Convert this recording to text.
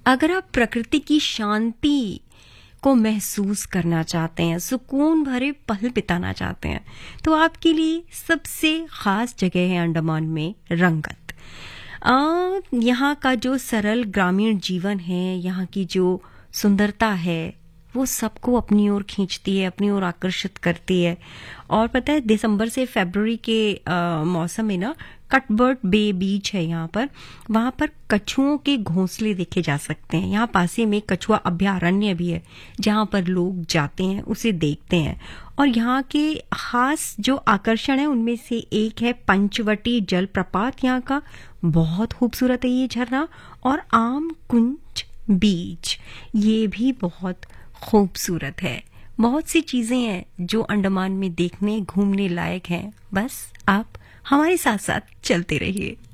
अगर आप प्रकृति की शांति को महसूस करना चाहते हैं, सुकून भरे पल बिताना चाहते हैं, तो आपके लिए सबसे खास जगह है अंडमान में रंगत। यहाँ का जो सरल ग्रामीण जीवन है, यहाँ की जो सुंदरता है, वो सबको अपनी ओर खींचती है, अपनी ओर आकर्षित करती है। और पता है, दिसंबर से फरवरी के मौसम में ना कटबर्ट बे बीच है यहाँ पर, वहाँ पर कछुओं के घोंसले देखे जा सकते हैं। यहाँ पास में कछुआ अभयारण्य भी है जहाँ पर लोग जाते हैं, उसे देखते हैं। और यहाँ के खास जो आकर्षण है उनमें से एक है पंचवटी जलप्रपात। यहाँ का बहुत खूबसूरत है ये झरना। और आम कुंज बीच, ये भी बहुत खूबसूरत है। बहुत सी चीजें हैं जो अंडमान में देखने घूमने लायक हैं। बस आप हमारे साथ साथ चलते रहिए।